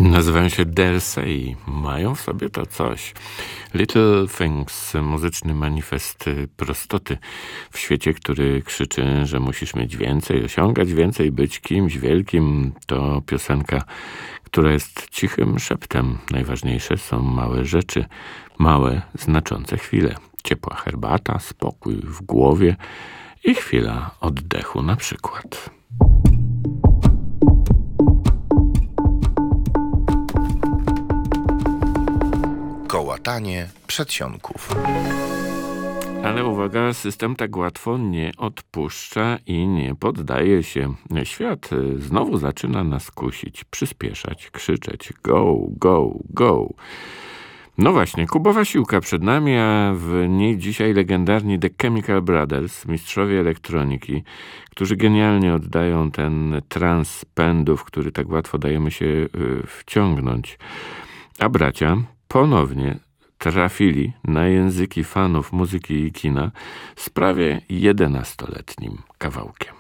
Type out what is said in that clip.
Nazywają się Dersey. Mają w sobie to coś. Little Things, muzyczny manifest prostoty w świecie, który krzyczy, że musisz mieć więcej, osiągać więcej, być kimś wielkim. To piosenka, która jest cichym szeptem. Najważniejsze są małe rzeczy, małe, znaczące chwile. Ciepła herbata, spokój w głowie i chwila oddechu na przykład. Kołatanie przedsionków. Ale uwaga, system tak łatwo nie odpuszcza i nie poddaje się. Świat znowu zaczyna nas kusić, przyspieszać, krzyczeć go, go, go. No właśnie, kubowa siłka przed nami, a w niej dzisiaj legendarni The Chemical Brothers, mistrzowie elektroniki, którzy genialnie oddają ten trans pędu, w który tak łatwo dajemy się wciągnąć. A bracia ponownie trafili na języki fanów muzyki i kina z prawie 11-letnim kawałkiem.